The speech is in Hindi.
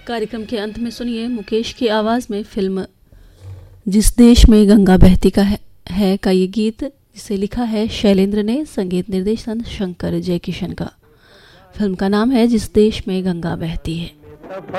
कार्यक्रम के अंत में सुनिए मुकेश की आवाज में फिल्म जिस देश में गंगा बहती का ये गीत, जिसे लिखा है शैलेंद्र ने, संगीत निर्देशन शंकर जयकिशन का। फिल्म का नाम है जिस देश में गंगा बहती है।